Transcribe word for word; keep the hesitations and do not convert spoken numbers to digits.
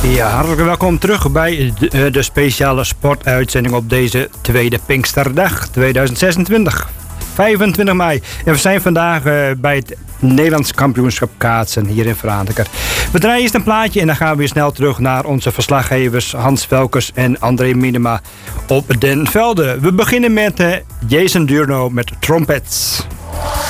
Ja, hartelijk welkom terug bij de, de speciale sportuitzending op deze tweede Pinksterdag tweeduizend zesentwintig. vijfentwintig mei. En we zijn vandaag uh, bij het Nederlands kampioenschap kaatsen hier in Franeker. We draaien eerst een plaatje en dan gaan we weer snel terug naar onze verslaggevers Hans Velkers en André Minema op den velden. We beginnen met uh, Jason Durno met Trumpets.